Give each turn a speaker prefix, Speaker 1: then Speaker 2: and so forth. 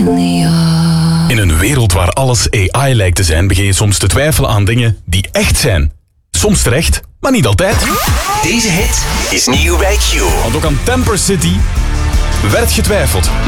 Speaker 1: In een wereld waar alles AI lijkt te zijn, begin je soms te twijfelen aan dingen die echt zijn. Soms terecht, maar niet altijd.
Speaker 2: Deze hit is nieuw bij Q.
Speaker 1: Want ook aan Temper City werd getwijfeld.